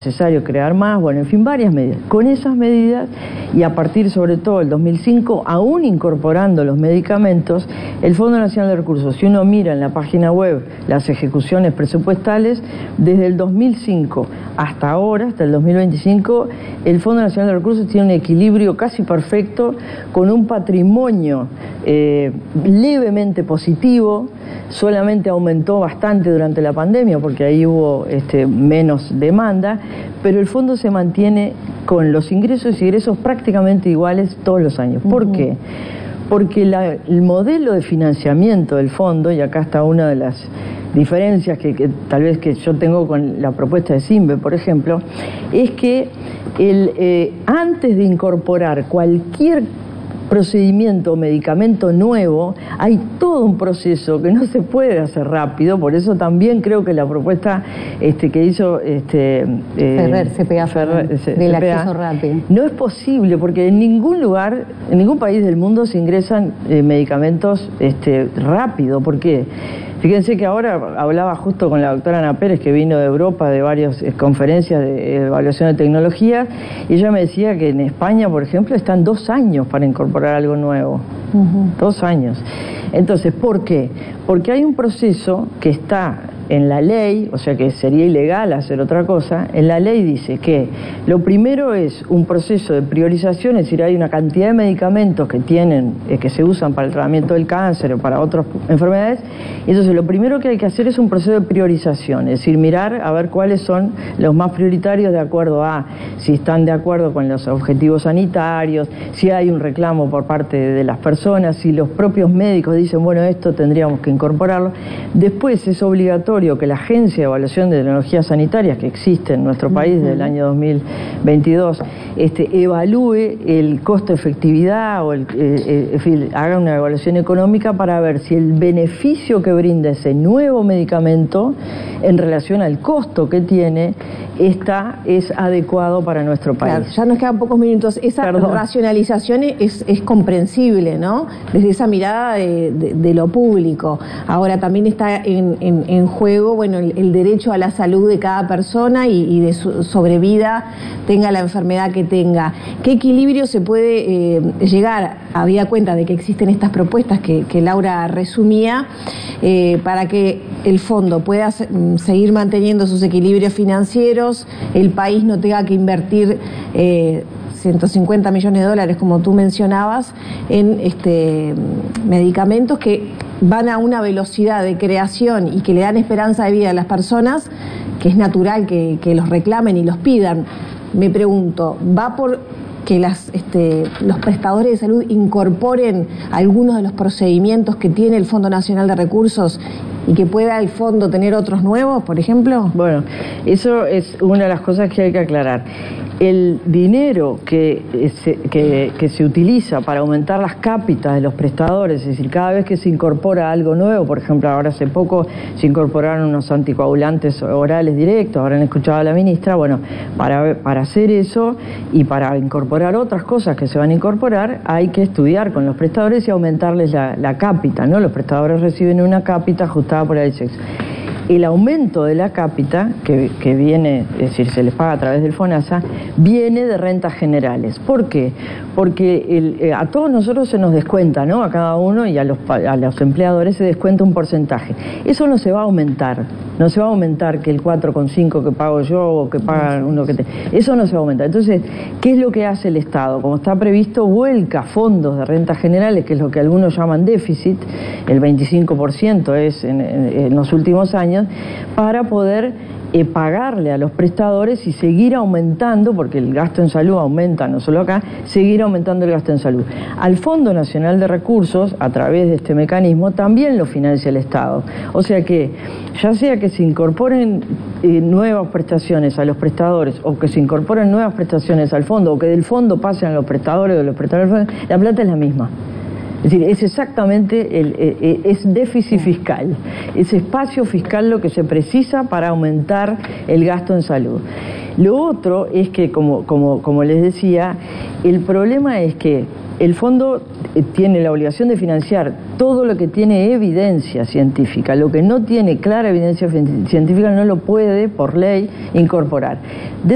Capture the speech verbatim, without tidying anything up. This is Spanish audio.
necesario crear más, bueno, en fin, varias medidas. Con esas medidas, y a partir sobre todo del dos mil cinco, aún incorporando los medicamentos, el Fondo Nacional de Recursos, si uno mira en la página web las ejecuciones presupuestales, desde el dos mil cinco hasta ahora, hasta el dos mil veinticinco, el Fondo Nacional de Recursos tiene un equilibrio casi perfecto, con un patrimonio eh, levemente positivo. Solamente aumentó bastante durante la pandemia porque ahí hubo este, menos demanda, pero el fondo se mantiene con los ingresos y egresos prácticamente iguales todos los años. ¿Por uh-huh. qué? Porque la, el modelo de financiamiento del fondo, y acá está una de las diferencias que, que tal vez que yo tengo con la propuesta de SINVE, por ejemplo, es que el, eh, antes de incorporar cualquier procedimiento o medicamento nuevo, hay todo un proceso que no se puede hacer rápido. Por eso también creo que la propuesta este, que hizo este, eh, Ferrer, C P A, Ferrer, C, del C P A, acceso rápido, no es posible, porque en ningún lugar, en ningún país del mundo se ingresan eh, medicamentos este, rápido. ¿Por qué? Fíjense que ahora hablaba justo con la doctora Ana Pérez, que vino de Europa, de varias eh, conferencias de eh, evaluación de tecnología, y ella me decía que en España, por ejemplo, están dos años para incorporar algo nuevo. Uh-huh. Dos años. Entonces, ¿por qué? Porque hay un proceso que está en la ley, o sea que sería ilegal hacer otra cosa. En la ley dice que lo primero es un proceso de priorización, es decir, hay una cantidad de medicamentos que tienen, eh, que se usan para el tratamiento del cáncer o para otras enfermedades, y entonces lo primero que hay que hacer es un proceso de priorización, es decir, mirar a ver cuáles son los más prioritarios de acuerdo a si están de acuerdo con los objetivos sanitarios, si hay un reclamo por parte de las personas, si los propios médicos dicen, bueno, esto tendríamos que incorporarlo. Después es obligatorio que la Agencia de Evaluación de Tecnologías Sanitarias, que existe en nuestro país desde el año dos mil veintidós, este, evalúe el costo-efectividad o el, eh, en fin, haga una evaluación económica para ver si el beneficio que brinda ese nuevo medicamento en relación al costo que tiene está, es adecuado para nuestro país. Claro, ya nos quedan pocos minutos. Esa Perdón. racionalización es, es comprensible, ¿no? Desde esa mirada de, de, de lo público. Ahora también está en, en, en juego, bueno, el, el derecho a la salud de cada persona y, y de su sobrevida, tenga la enfermedad que tenga. ¿Qué equilibrio se puede eh, llegar, habida cuenta de que existen estas propuestas que, que Laura resumía, eh, para que el fondo pueda seguir manteniendo sus equilibrios financieros, el país no tenga que invertir eh, ciento cincuenta millones de dólares, como tú mencionabas, en este, medicamentos que van a una velocidad de creación y que le dan esperanza de vida a las personas, que es natural que, que los reclamen y los pidan? Me pregunto, ¿va por que las, este, los prestadores de salud incorporen algunos de los procedimientos que tiene el Fondo Nacional de Recursos y que pueda el fondo tener otros nuevos, por ejemplo? Bueno, eso es una de las cosas que hay que aclarar. El dinero que se, que, que se utiliza para aumentar las cápitas de los prestadores, es decir, cada vez que se incorpora algo nuevo, por ejemplo, ahora hace poco se incorporaron unos anticoagulantes orales directos, habrán escuchado a la ministra, bueno, para, para hacer eso y para incorporar otras cosas que se van a incorporar, hay que estudiar con los prestadores y aumentarles la, la cápita, ¿no? Los prestadores reciben una cápita ajustada por el sexo. El aumento de la cápita, que, que viene, es decir, se les paga a través del FONASA, viene de rentas generales. ¿Por qué? Porque el, eh, a todos nosotros se nos descuenta, ¿no? A cada uno y a los, a los empleadores se descuenta un porcentaje. Eso no se va a aumentar. No se va a aumentar que el cuatro coma cinco que pago yo o que paga uno que te... Eso no se va a aumentar. Entonces, ¿qué es lo que hace el Estado? Como está previsto, vuelca fondos de rentas generales, que es lo que algunos llaman déficit, el veinticinco por ciento es en, en, en los últimos años, para poder eh, pagarle a los prestadores y seguir aumentando, porque el gasto en salud aumenta no solo acá, seguir aumentando el gasto en salud. Al Fondo Nacional de Recursos, a través de este mecanismo, también lo financia el Estado. O sea que, ya sea que se incorporen eh, nuevas prestaciones a los prestadores o que se incorporen nuevas prestaciones al fondo o que del fondo pasen a los prestadores o de los prestadores al fondo, la plata es la misma. Es decir, es exactamente, el, el, es déficit fiscal, es espacio fiscal lo que se precisa para aumentar el gasto en salud. Lo otro es que, como, como, como les decía, el problema es que el fondo tiene la obligación de financiar todo lo que tiene evidencia científica. Lo que no tiene clara evidencia científica no lo puede, por ley, incorporar.